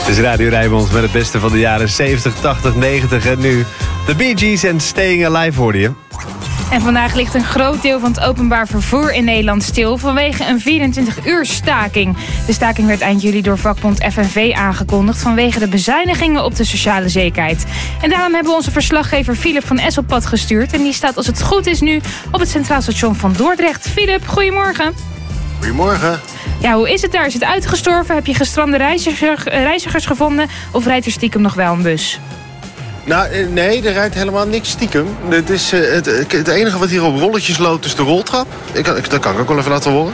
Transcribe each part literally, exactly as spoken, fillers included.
Het is Radio Rijnmond met het beste van de jaren zeventig, tachtig, negentig en nu. De Bee Gees en Staying Alive hoorde je. En vandaag ligt een groot deel van het openbaar vervoer in Nederland stil vanwege een vierentwintig uur staking. De staking werd eind juli door vakbond F N V aangekondigd vanwege de bezuinigingen op de sociale zekerheid. En daarom hebben we onze verslaggever Philip van Es op pad gestuurd. En die staat als het goed is nu op het Centraal Station van Dordrecht. Philip, goedemorgen. Goedemorgen. Ja, hoe is het daar? Is het uitgestorven? Heb je gestrande reiziger, reizigers gevonden? Of rijdt er stiekem nog wel een bus? Nou, nee, er rijdt helemaal niks stiekem. Het, is, uh, het, het enige wat hier op rolletjes loopt is de roltrap. Ik, ik, dat kan ik ook wel even laten horen.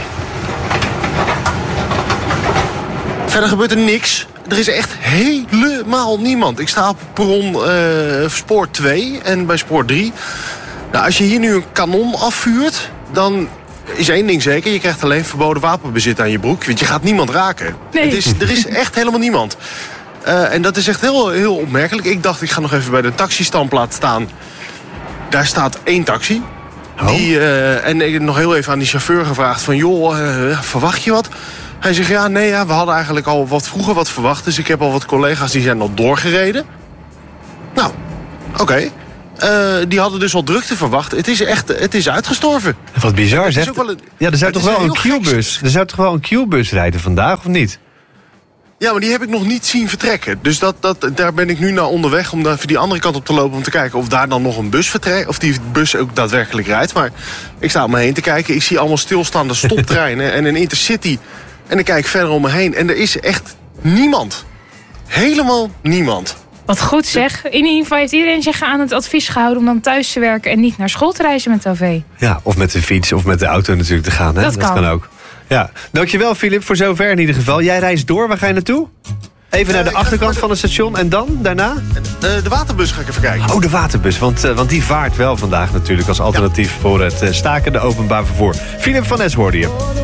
Verder gebeurt er niks. Er is echt helemaal niemand. Ik sta op perron uh, spoor twee en bij spoor drie. Nou, als je hier nu een kanon afvuurt, dan is één ding zeker. Je krijgt alleen verboden wapenbezit aan je broek. Want je gaat niemand raken. Nee. Het is, er is echt helemaal niemand. Uh, en dat is echt heel, heel opmerkelijk. Ik dacht, ik ga nog even bij de taxistandplaats staan. Daar staat één taxi. Oh. Die, uh, en ik heb nog heel even aan die chauffeur gevraagd van, joh, uh, verwacht je wat? Hij zegt, ja, nee, ja, we hadden eigenlijk al wat vroeger wat verwacht. Dus ik heb al wat collega's die zijn al doorgereden. Nou, oké. Okay. Uh, die hadden dus al drukte verwacht. Het is echt, het is uitgestorven. Wat bizar, zeg. Een... Ja, er zou toch wel een Q-bus. Er zou toch wel een Q-bus rijden vandaag, of niet? Ja, maar die heb ik nog niet zien vertrekken. Dus dat, dat, daar ben ik nu naar onderweg om even die andere kant op te lopen... om te kijken of daar dan nog een bus vertrekt. Of die bus ook daadwerkelijk rijdt. Maar ik sta om me heen te kijken. Ik zie allemaal stilstaande stoptreinen en een intercity. En ik kijk verder om me heen. En er is echt niemand. Helemaal niemand. Wat goed zeg. In ieder geval heeft iedereen zich aan het advies gehouden... om dan thuis te werken en niet naar school te reizen met O V. Ja, of met de fiets of met de auto natuurlijk te gaan. Hè? Dat, dat kan. kan ook. Ja, dankjewel Philip voor zover in ieder geval. Jij reist door, waar ga je naartoe? Even naar de achterkant van het station en dan, daarna? De, de waterbus ga ik even kijken. Oh, de waterbus, want, uh, want die vaart wel vandaag natuurlijk... als alternatief ja. voor het uh, stakende openbaar vervoer. Philip van Es hoorde je.